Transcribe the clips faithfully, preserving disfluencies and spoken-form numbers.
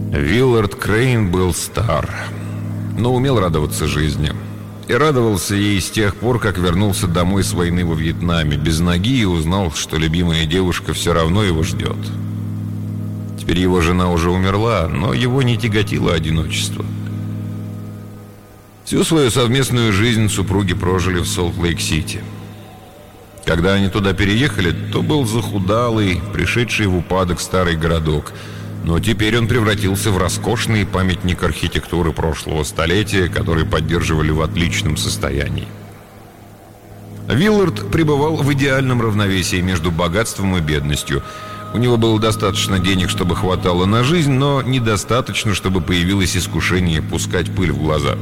Виллард Крейн был стар, но умел радоваться жизни. И радовался ей с тех пор, как вернулся домой с войны во Вьетнаме, без ноги, и узнал, что любимая девушка все равно его ждет. Теперь его жена уже умерла, но его не тяготило одиночество. Всю свою совместную жизнь супруги прожили в Солт-Лейк-Сити. Когда они туда переехали, то был захудалый, пришедший в упадок старый городок. Но теперь он превратился в роскошный памятник архитектуры прошлого столетия, который поддерживали в отличном состоянии. Виллард пребывал в идеальном равновесии между богатством и бедностью. У него было достаточно денег, чтобы хватало на жизнь, но недостаточно, чтобы появилось искушение пускать пыль в глаза.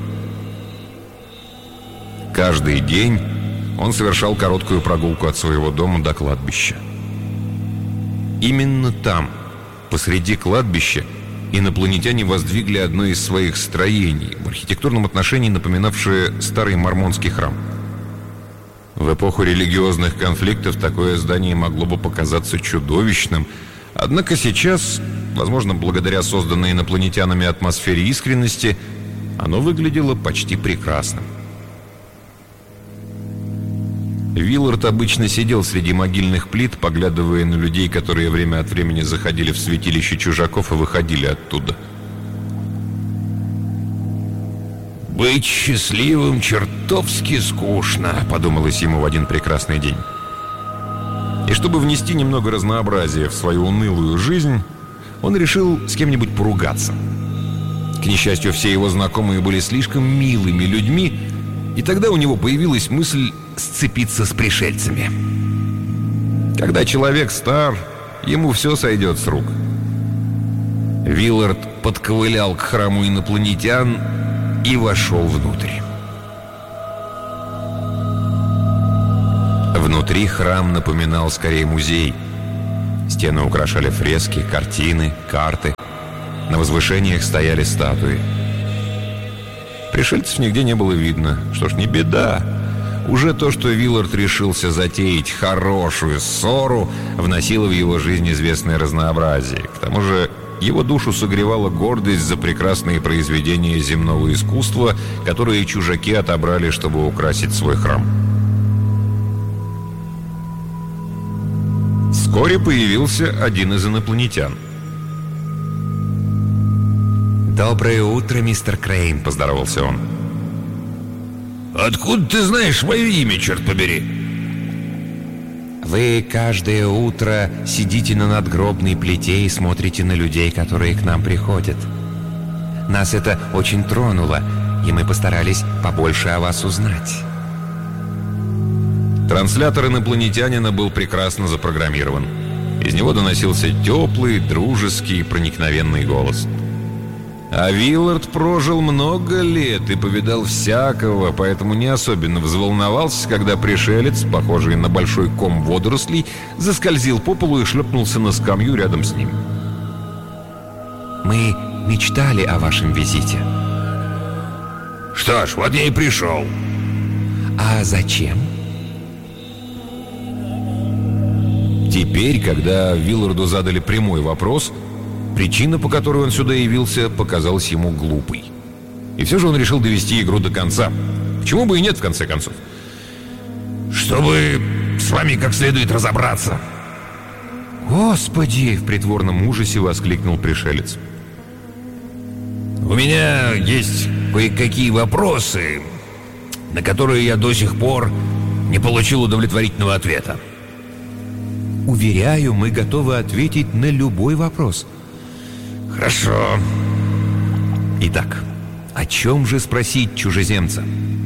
Каждый день он совершал короткую прогулку от своего дома до кладбища. Именно там, посреди кладбища, инопланетяне воздвигли одно из своих строений, в архитектурном отношении напоминавшее старый мормонский храм. В эпоху религиозных конфликтов такое здание могло бы показаться чудовищным, однако сейчас, возможно, благодаря созданной инопланетянами атмосфере искренности, оно выглядело почти прекрасным. Виллард обычно сидел среди могильных плит, поглядывая на людей, которые время от времени заходили в святилище чужаков и выходили оттуда. «Быть счастливым чертовски скучно», — подумалось ему в один прекрасный день. И чтобы внести немного разнообразия в свою унылую жизнь, он решил с кем-нибудь поругаться. К несчастью, все его знакомые были слишком милыми людьми, и тогда у него появилась мысль сцепиться с пришельцами. Когда человек стар, ему все сойдет с рук. Виллард подковылял к храму инопланетян и вошел внутрь. Внутри храм напоминал скорее музей. Стены украшали фрески, картины, карты. На возвышениях стояли статуи. Пришельцев нигде не было видно. Что ж, не беда. Уже то, что Виллард решился затеять хорошую ссору, вносило в его жизнь известное разнообразие. К тому же его душу согревала гордость за прекрасные произведения земного искусства, которые чужаки отобрали, чтобы украсить свой храм. Вскоре появился один из инопланетян. «Доброе утро, мистер Крейн», — поздоровался он. «Откуда ты знаешь мое имя, черт побери?» «Вы каждое утро сидите на надгробной плите и смотрите на людей, которые к нам приходят. Нас это очень тронуло, и мы постарались побольше о вас узнать». Транслятор инопланетянина был прекрасно запрограммирован. Из него доносился теплый, дружеский, проникновенный голос. А Виллард прожил много лет и повидал всякого, поэтому не особенно взволновался, когда пришелец, похожий на большой ком водорослей, заскользил по полу и шлепнулся на скамью рядом с ним. «Мы мечтали о вашем визите». «Что ж, вот я и пришел». «А зачем?» Теперь, когда Вилларду задали прямой вопрос, причина, по которой он сюда явился, показалась ему глупой. И все же он решил довести игру до конца. Почему бы и нет, в конце концов? «Чтобы с вами как следует разобраться». «Господи!» — в притворном ужасе воскликнул пришелец. «У меня есть кое-какие вопросы, на которые я до сих пор не получил удовлетворительного ответа». «Уверяю, мы готовы ответить на любой вопрос». «Хорошо». Итак, о чем же спросить чужеземца?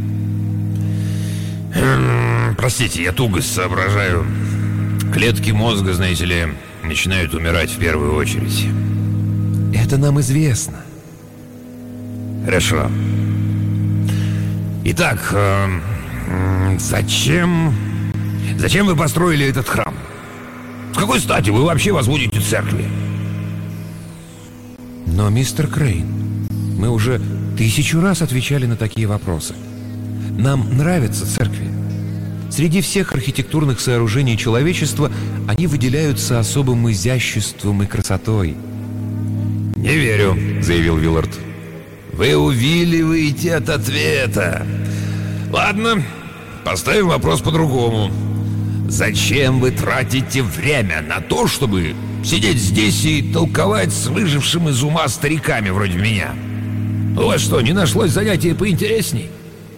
Эм, простите, я туго соображаю. Клетки мозга, знаете ли, начинают умирать в первую очередь. Это нам известно. Хорошо. Итак, э, зачем... Зачем вы построили этот храм? С какой стати вы вообще возводите церкви? Но, мистер Крейн, мы уже тысячу раз отвечали на такие вопросы. Нам нравятся церкви. Среди всех архитектурных сооружений человечества они выделяются особым изяществом и красотой. «Не верю», — заявил Виллард. «Вы увиливаете от ответа. Ладно, поставим вопрос по-другому. Зачем вы тратите время на то, чтобы сидеть здесь и толковать с выжившим из ума стариками вроде меня? У вас что, не нашлось занятия поинтересней?»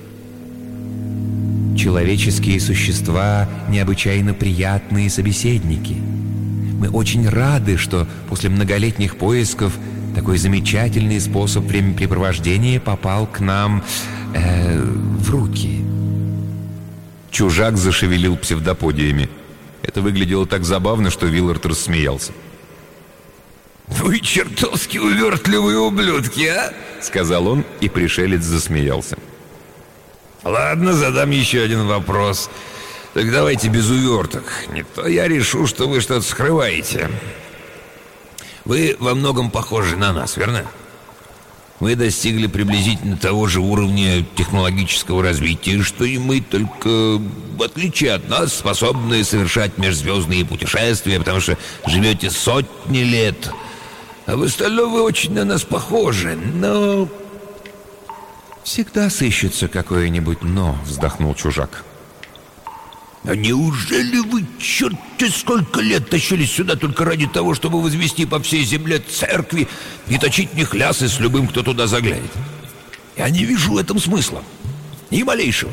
Человеческие существа необычайно приятные собеседники. Мы очень рады, что после многолетних поисков такой замечательный способ времяпрепровождения попал к нам э, в руки. Чужак зашевелил псевдоподиями. Это выглядело так забавно, что Виллард рассмеялся. «Вы чертовски увертливые ублюдки, а?» — сказал он, и пришелец засмеялся. «Ладно, задам еще один вопрос. Так давайте без уверток. Не то я решу, что вы что-то скрываете. Вы во многом похожи на нас, верно? Вы достигли приблизительно того же уровня технологического развития, что и мы, только в отличие от нас способны совершать межзвездные путешествия, потому что живете сотни лет. А в остальном вы очень на нас похожи, но...» «Всегда сыщется какое-нибудь «но», — вздохнул чужак. «А неужели вы, черти сколько лет, тащились сюда только ради того, чтобы возвести по всей земле церкви и точить в них лясы с любым, кто туда заглянет? Я не вижу в этом смысла. Ни малейшего».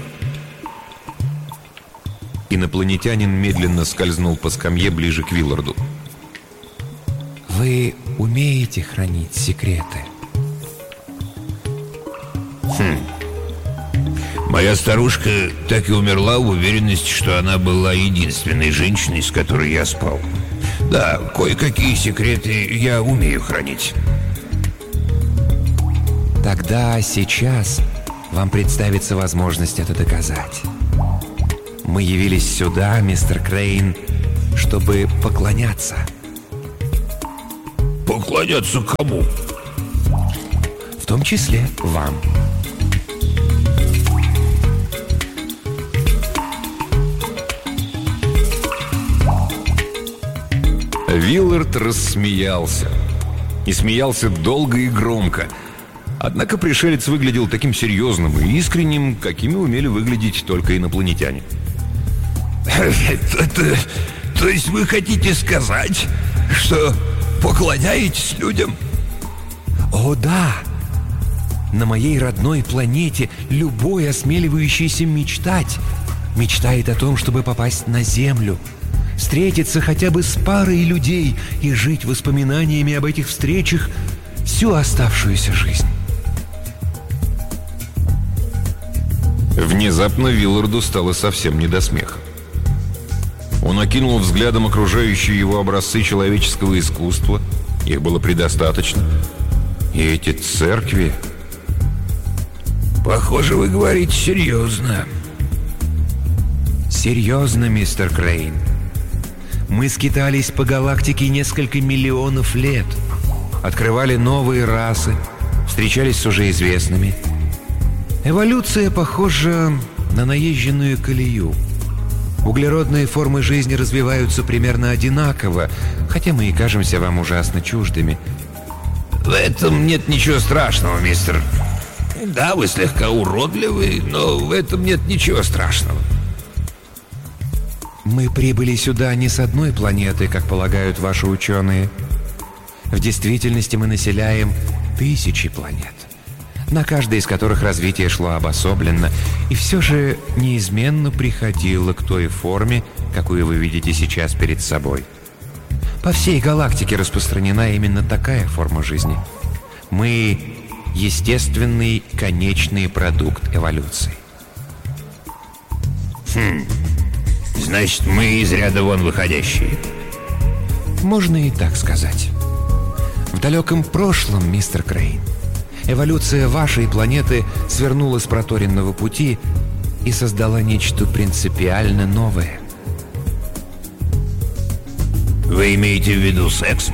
Инопланетянин медленно скользнул по скамье ближе к Вилларду. «Вы умеете хранить секреты?» Хм. Моя старушка так и умерла в уверенности, что она была единственной женщиной, с которой я спал. Да, кое-какие секреты я умею хранить. Тогда сейчас вам представится возможность это доказать. Мы явились сюда, мистер Крейн, чтобы поклоняться. Поклоняться кому? В том числе вам. Виллард рассмеялся. И смеялся долго и громко. Однако пришелец выглядел таким серьезным и искренним, какими умели выглядеть только инопланетяне. Это, то есть вы хотите сказать, что поклоняетесь людям? О, да! На моей родной планете любой, осмеливающийся мечтать, мечтает о том, чтобы попасть на Землю, встретиться хотя бы с парой людей и жить воспоминаниями об этих встречах всю оставшуюся жизнь. Внезапно Вилларду стало совсем не до смеха. Он окинул взглядом окружающие его образцы человеческого искусства. Их было предостаточно. И эти церкви... Похоже, вы говорите серьезно. Серьезно, мистер Крейн. Мы скитались по галактике несколько миллионов лет, открывали новые расы, встречались с уже известными. Эволюция похожа на наезженную колею. Углеродные формы жизни развиваются примерно одинаково, хотя мы и кажемся вам ужасно чуждыми. В этом нет ничего страшного, мистер. Да, вы слегка уродливы, но в этом нет ничего страшного. Мы прибыли сюда не с одной планеты, как полагают ваши ученые. В действительности мы населяем тысячи планет, на каждой из которых развитие шло обособленно, и все же неизменно приходило к той форме, какую вы видите сейчас перед собой. По всей галактике распространена именно такая форма жизни. Мы — естественный конечный продукт эволюции. Хм... Значит, мы из ряда вон выходящие. Можно и так сказать. В далеком прошлом, мистер Крейн, эволюция вашей планеты свернула с проторенного пути и создала нечто принципиально новое. Вы имеете в виду секс?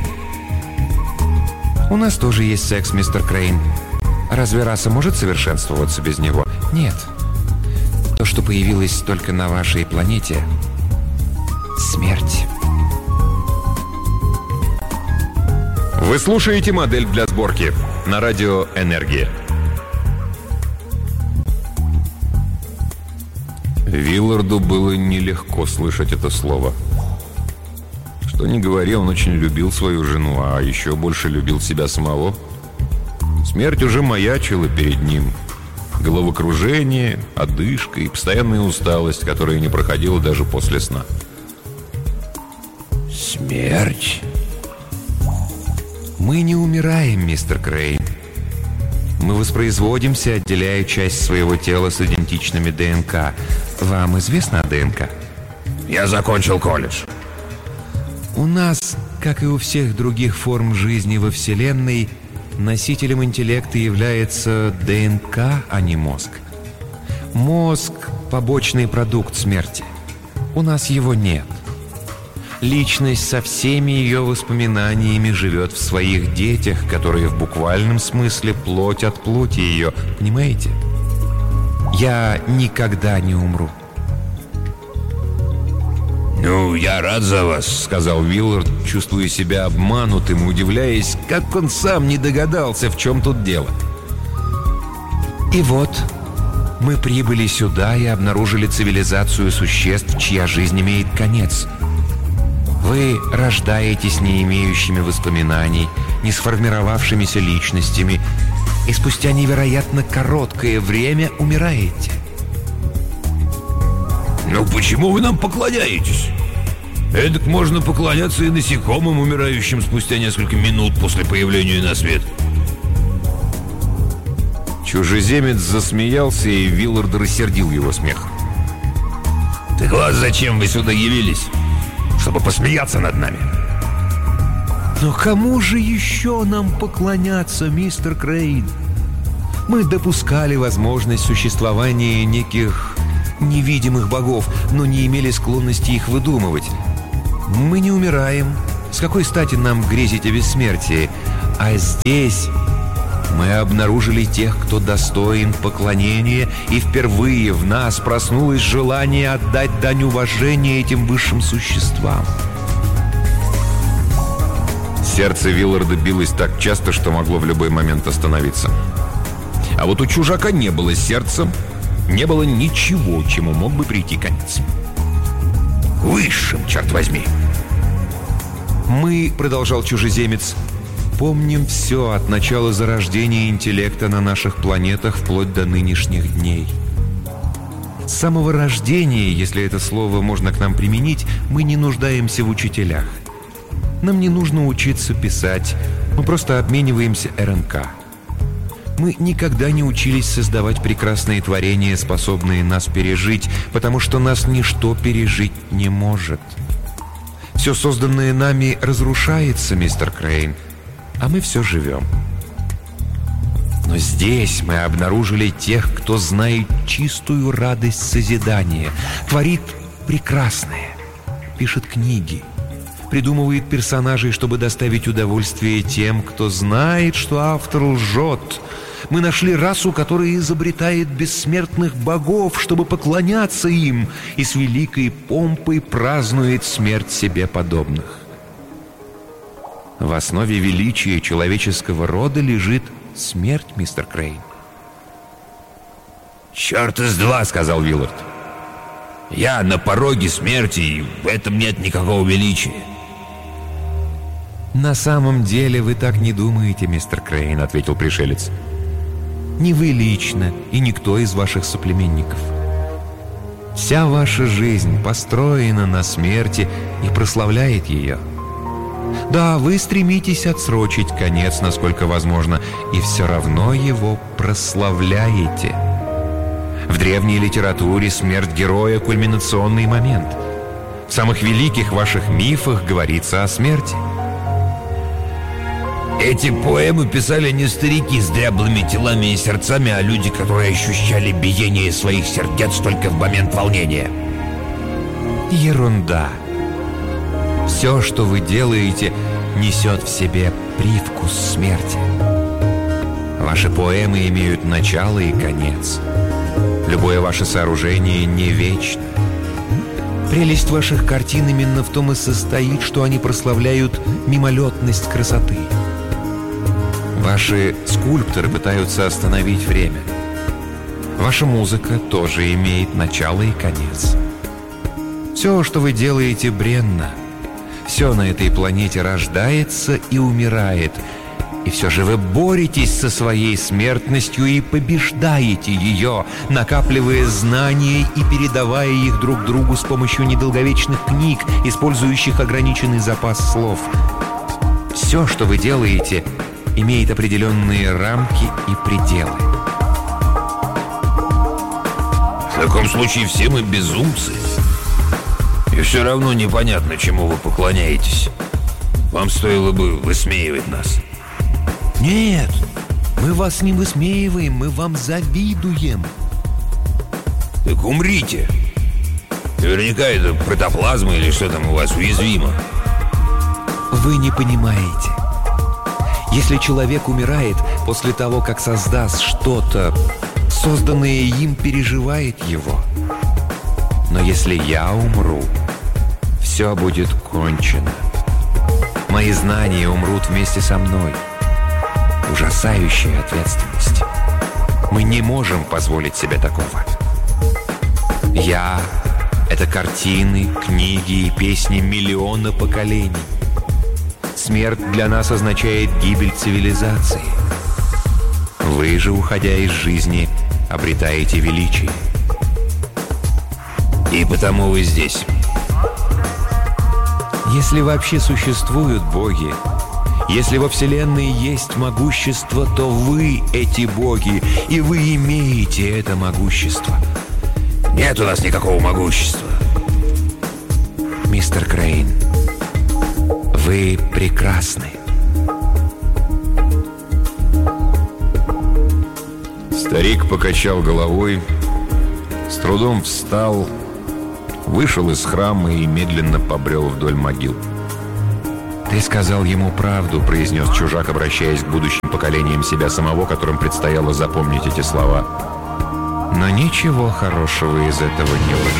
У нас тоже есть секс, мистер Крейн. Разве раса может совершенствоваться без него? Нет. То, что появилось только на вашей планете — смерть. В Вы слушаете «Модель для сборки» на радио «Энергия». Вилларду было нелегко слышать это слово. Что ни говори, он очень любил свою жену, а еще больше любил себя самого. Смерть уже маячила перед ним. Головокружение, одышка и постоянная усталость, которая не проходила даже после сна. Смерть? Мы не умираем, мистер Крейн. Мы воспроизводимся, отделяя часть своего тела с идентичными ДНК. Вам известно о ДНК? Я закончил колледж. У нас, как и у всех других форм жизни во Вселенной, носителем интеллекта является ДНК, а не мозг. Мозг – побочный продукт смерти. У нас его нет. Личность со всеми ее воспоминаниями живет в своих детях, которые в буквальном смысле плоть от плоти ее. Понимаете? Я никогда не умру. «Ну, я рад за вас», — сказал Виллард, чувствуя себя обманутым и удивляясь, как он сам не догадался, в чем тут дело. И вот мы прибыли сюда и обнаружили цивилизацию существ, чья жизнь имеет конец. Вы рождаетесь не имеющими воспоминаний, не сформировавшимися личностями, и спустя невероятно короткое время умираете. «Ну почему вы нам поклоняетесь? Эдак можно поклоняться и насекомым, умирающим спустя несколько минут после появления на свет». Чужеземец засмеялся, и Виллард рассердил его смех. «Так вот зачем вы сюда явились? Чтобы посмеяться над нами». Но кому же еще нам поклоняться, мистер Крейн? Мы допускали возможность существования неких невидимых богов, но не имели склонности их выдумывать. Мы не умираем. С какой стати нам грезить о бессмертии? А здесь мы обнаружили тех, кто достоин поклонения, и впервые в нас проснулось желание отдать дань уважения этим высшим существам. Сердце Вилларда билось так часто, что могло в любой момент остановиться. А вот у чужака не было сердца, не было ничего, чему мог бы прийти конец. «Высшим, черт возьми!» «Мы, — продолжал чужеземец, — помним все от начала зарождения интеллекта на наших планетах вплоть до нынешних дней. С самого рождения, если это слово можно к нам применить, мы не нуждаемся в учителях. Нам не нужно учиться писать, мы просто обмениваемся РНК. Мы никогда не учились создавать прекрасные творения, способные нас пережить, потому что нас ничто пережить не может. Все созданное нами разрушается, мистер Крейн, а мы все живем. Но здесь мы обнаружили тех, кто знает чистую радость созидания, творит прекрасное, пишет книги, придумывает персонажей, чтобы доставить удовольствие тем, кто знает, что автор лжет. Мы нашли расу, которая изобретает бессмертных богов, чтобы поклоняться им, и с великой помпой празднует смерть себе подобных. В основе величия человеческого рода лежит смерть, мистер Крейн. «Черт из два», — сказал Виллард. «Я на пороге смерти, и в этом нет никакого величия». «На самом деле вы так не думаете, мистер Крейн», — ответил пришелец. «Не вы лично и никто из ваших соплеменников. Вся ваша жизнь построена на смерти и прославляет ее. Да, вы стремитесь отсрочить конец, насколько возможно, и все равно его прославляете. В древней литературе смерть героя — кульминационный момент. В самых великих ваших мифах говорится о смерти». Эти поэмы писали не старики с дряблыми телами и сердцами, а люди, которые ощущали биение своих сердец только в момент волнения. Ерунда. Все, что вы делаете, несет в себе привкус смерти. Ваши поэмы имеют начало и конец. Любое ваше сооружение не вечно. Прелесть ваших картин именно в том и состоит, что они прославляют мимолетность красоты. Ваши скульпторы пытаются остановить время. Ваша музыка тоже имеет начало и конец. Все, что вы делаете, бренно. Все на этой планете рождается и умирает. И все же вы боретесь со своей смертностью и побеждаете ее, накапливая знания и передавая их друг другу с помощью недолговечных книг, использующих ограниченный запас слов. Все, что вы делаете, имеет определенные рамки и пределы. В таком случае все мы безумцы. И все равно непонятно, чему вы поклоняетесь. Вам стоило бы высмеивать нас. Нет, мы вас не высмеиваем, мы вам завидуем. Так умрите. Наверняка это протоплазма или что там у вас уязвимо. Вы не понимаете. Если человек умирает после того, как создаст что-то, созданное им переживает его. Но если я умру, все будет кончено. Мои знания умрут вместе со мной. Ужасающая ответственность. Мы не можем позволить себе такого. Я — это картины, книги и песни миллиона поколений. Смерть для нас означает гибель цивилизации. Вы же, уходя из жизни, обретаете величие. И потому вы здесь. Если вообще существуют боги, если во Вселенной есть могущество, то вы эти боги, и вы имеете это могущество. Нет у нас никакого могущества. Мистер Крейн, вы прекрасны. Старик покачал головой, с трудом встал, вышел из храма и медленно побрел вдоль могил. «Ты сказал ему правду», — произнес чужак, обращаясь к будущим поколениям себя самого, которым предстояло запомнить эти слова. Но ничего хорошего из этого не вышло.